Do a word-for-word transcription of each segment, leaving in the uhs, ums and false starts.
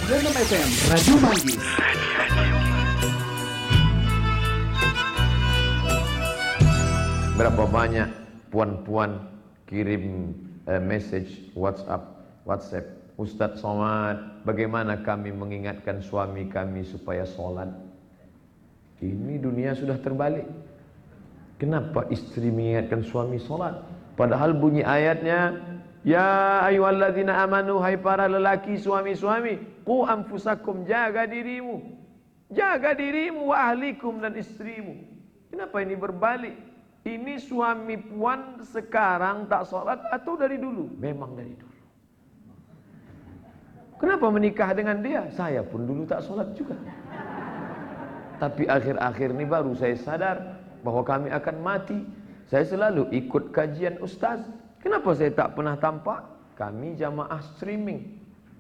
enam F M Radio Manggis. Berapa banyak puan-puan kirim uh, message WhatsApp, WhatsApp, Ustadz Somad, bagaimana kami mengingatkan suami kami supaya sholat? Ini dunia sudah terbalik. Kenapa istri mengingatkan suami sholat? Padahal bunyi ayatnya, ya ayyuhalladzina amanu, hai para lelaki suami-suami, qu anfusakum, jaga dirimu, jaga dirimu, wa ahlikum, dan istrimu. Kenapa ini berbalik? Ini suami puan sekarang tak sholat atau dari dulu? Memang dari dulu. Kenapa menikah dengan dia? Saya pun dulu tak sholat juga. Tapi akhir-akhir ini baru saya sadar bahwa kami akan mati. Saya selalu ikut kajian ustaz. Kenapa saya tak pernah tampak? Kami jamaah streaming.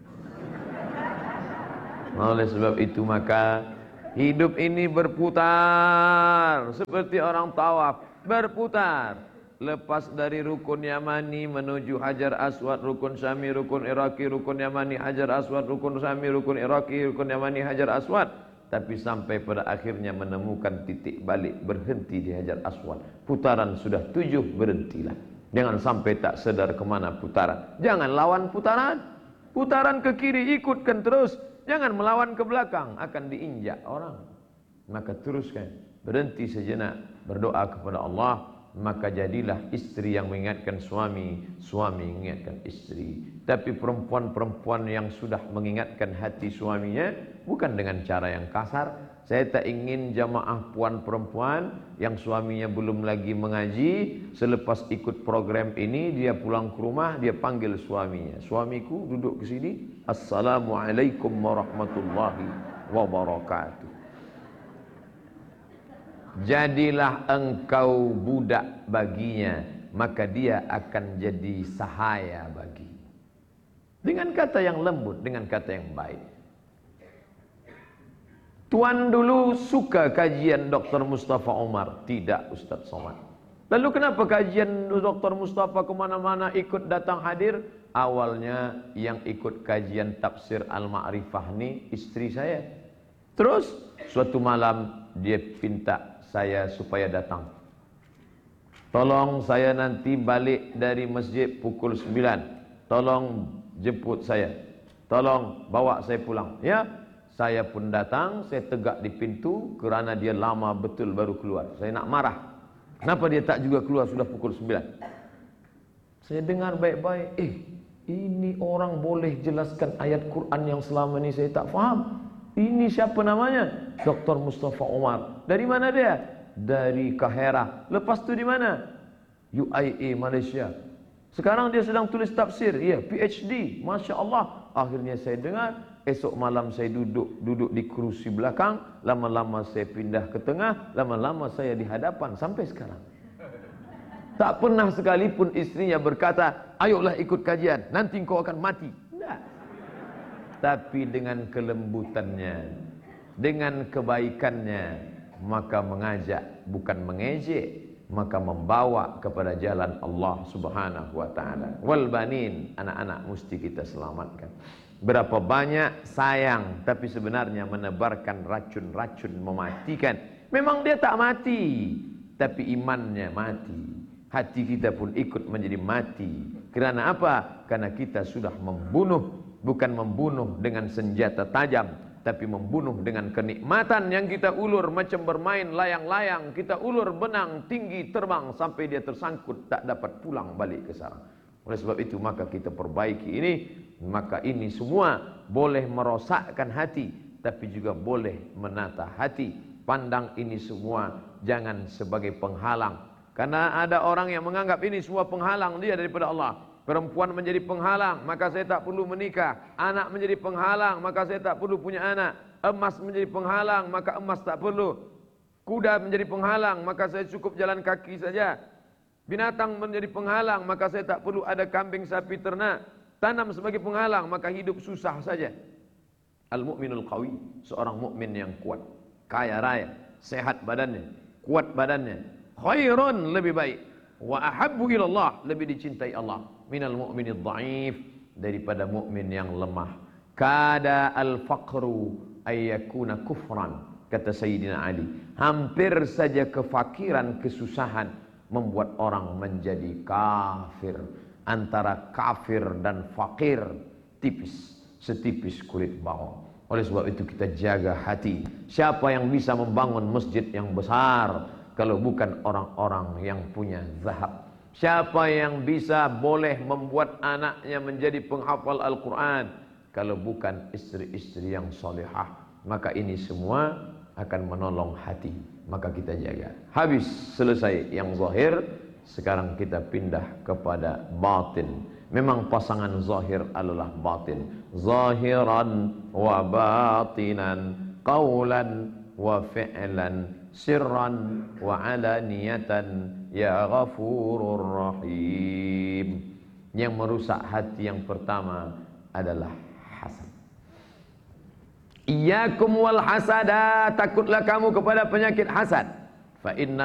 Oleh sebab itu maka hidup ini berputar seperti orang tawaf. Berputar, lepas dari rukun Yamani menuju Hajar Aswad, rukun Syami, rukun Iraki, rukun Yamani, Hajar Aswad, rukun Syami, rukun Iraki, rukun Yamani, Hajar Aswad. Tapi sampai pada akhirnya menemukan titik balik, berhenti di Hajar Aswad. Putaran sudah tujuh, berhentilah. Jangan sampai tak sedar kemana putaran. Jangan lawan putaran. Putaran ke kiri, ikutkan terus. Jangan melawan ke belakang, akan diinjak orang. Maka teruskan, berhenti sejenak, berdoa kepada Allah, maka jadilah istri yang mengingatkan suami, suami mengingatkan istri. Tapi perempuan-perempuan yang sudah mengingatkan hati suaminya bukan dengan cara yang kasar. Saya tak ingin jamaah puan perempuan yang suaminya belum lagi mengaji, selepas ikut program ini dia pulang ke rumah, dia panggil suaminya, suamiku duduk ke sini, assalamualaikum warahmatullahi wabarakatuh. Jadilah engkau budak baginya, maka dia akan jadi sahaya bagi. Dengan kata yang lembut, dengan kata yang baik. Tuan dulu suka kajian doktor Mustafa Umar. Tidak, Ustadz Somad. Lalu kenapa kajian doktor Mustafa kemana-mana ikut datang hadir? Awalnya yang ikut kajian tafsir Al-Ma'rifah ini istri saya. Terus suatu malam dia minta saya supaya datang. Tolong saya nanti balik dari masjid pukul sembilan. Tolong jemput saya. Tolong bawa saya pulang. Ya, saya pun datang, saya tegak di pintu kerana dia lama betul baru keluar. Saya nak marah. Kenapa dia tak juga keluar sudah pukul sembilan? Saya dengar baik-baik, eh ini orang boleh jelaskan ayat Quran yang selama ini saya tak faham. Ini siapa namanya? doktor Mustafa Umar. Dari mana dia? Dari Kahira. Lepas tu di mana? U A E Malaysia. Sekarang dia sedang tulis tafsir. Ya, P H D. Masya Allah. Akhirnya saya dengar. Esok malam saya duduk duduk di kerusi belakang. Lama-lama saya pindah ke tengah. Lama-lama saya di hadapan. Sampai sekarang. Tak pernah sekalipun istrinya berkata, ayolah ikut kajian, nanti kau akan mati. Tidak. Tapi dengan kelembutannya, dengan kebaikannya, maka mengajak bukan mengejek, maka membawa kepada jalan Allah Subhanahu wa taala. Wal banin, anak-anak mesti kita selamatkan. Berapa banyak sayang tapi sebenarnya menebarkan racun-racun mematikan. Memang dia tak mati, tapi imannya mati. Hati kita pun ikut menjadi mati. Kerana apa? Karena kita sudah membunuh. Bukan membunuh dengan senjata tajam, tapi membunuh dengan kenikmatan yang kita ulur macam bermain layang-layang. Kita ulur benang tinggi terbang sampai dia tersangkut, tak dapat pulang balik ke sarang. Oleh sebab itu maka kita perbaiki ini. Maka ini semua boleh merosakkan hati, tapi juga boleh menata hati. Pandang ini semua jangan sebagai penghalang. Karena ada orang yang menganggap ini semua penghalang dia daripada Allah. Perempuan menjadi penghalang, maka saya tak perlu menikah. Anak menjadi penghalang, maka saya tak perlu punya anak. Emas menjadi penghalang, maka emas tak perlu. Kuda menjadi penghalang, maka saya cukup jalan kaki saja. Binatang menjadi penghalang, maka saya tak perlu ada kambing, sapi, ternak. Tanam sebagai penghalang, maka hidup susah saja. Al-mu'minul qawi, seorang mukmin yang kuat, kaya raya, sehat badannya, kuat badannya. Khairun, lebih baik. Wa ahabbu ilallah, lebih dicintai Allah. Minal mu'minid dha'if, daripada mukmin yang lemah. Kada al-faqru ayyakuna kufran, kata Sayyidina Ali. Hampir saja kefakiran, kesusahan membuat orang menjadi kafir. Antara kafir dan fakir tipis, setipis kulit bawang. Oleh sebab itu kita jaga hati. Siapa yang bisa membangun masjid yang besar kalau bukan orang-orang yang punya zahab? Siapa yang bisa boleh membuat anaknya menjadi penghafal Al-Quran kalau bukan istri-istri yang solehah? Maka ini semua akan menolong hati. Maka kita jaga. Habis selesai yang zahir, sekarang kita pindah kepada batin. Memang pasangan zahir adalah batin. Zahiran wa batinan, qawlan wa fi'lan, sirran wa alaniyatan, ya ghafurur rahim. Yang merusak hati yang pertama adalah hasad. Iyyakum wal hasada, takutlah kamu kepada penyakit hasad. Fa inna